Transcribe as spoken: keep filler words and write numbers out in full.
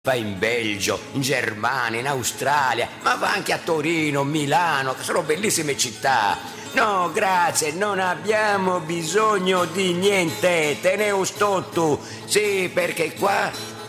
Va in Belgio, in Germania, in Australia, ma va anche a Torino, Milano, che sono bellissime città. No, grazie, non abbiamo bisogno di niente, te ne sto tu. Sì, perché qua